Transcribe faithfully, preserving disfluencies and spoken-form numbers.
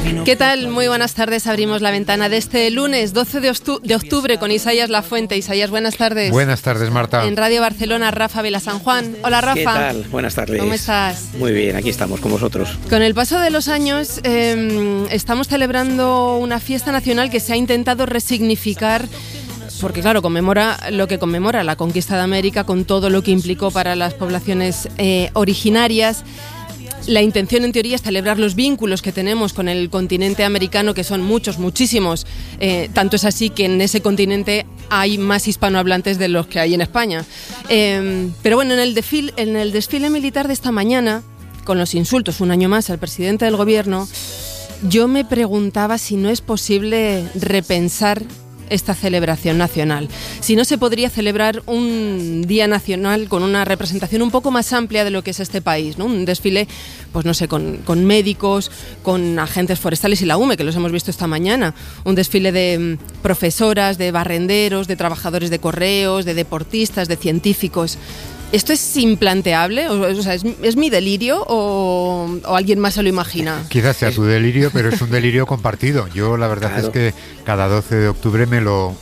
¿Qué tal? Muy buenas tardes. Abrimos la ventana de este lunes doce de octubre con Isaías Lafuente. Isaías, buenas tardes. Buenas tardes, Marta. En Radio Barcelona, Rafa Vila San Juan. Hola, Rafa. ¿Qué tal? Buenas tardes. ¿Cómo estás? Muy bien, aquí estamos con vosotros. Con el paso de los años eh, estamos celebrando una fiesta nacional que se ha intentado resignificar, porque claro, conmemora lo que conmemora la conquista de América con todo lo que implicó para las poblaciones eh, originarias. La intención, en teoría, es celebrar los vínculos que tenemos con el continente americano, que son muchos, muchísimos. Eh, tanto es así que en ese continente hay más hispanohablantes de los que hay en España. Eh, pero bueno, en el, desfile, en el desfile militar de esta mañana, con los insultos un año más al presidente del gobierno, yo me preguntaba si no es posible repensar esta celebración nacional. Si no se podría celebrar un día nacional con una representación un poco más amplia de lo que es este país, ¿no? Un desfile, pues no sé, con, con médicos, con agentes forestales y la U M E, que los hemos visto esta mañana. Un desfile de um, profesoras, de barrenderos, de trabajadores de correos, de deportistas, de científicos. ¿Esto es implanteable? O, o sea, ¿es, ¿es mi delirio o, o alguien más se lo imagina? Quizás sea tu delirio, pero es un delirio compartido. Yo la verdad claro. es que cada doce de octubre me lo,